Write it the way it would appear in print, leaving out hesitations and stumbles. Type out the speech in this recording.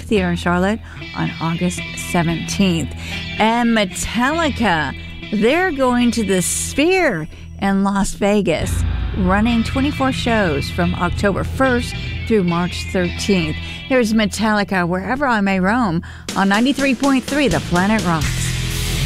Amphitheater in Charlotte on August 17th. And Metallica, they're going to the Sphere in Las Vegas, running 24 shows from October 1st through March 13th. Here's Metallica, Wherever I May Roam, on 93.3 The Planet Rock.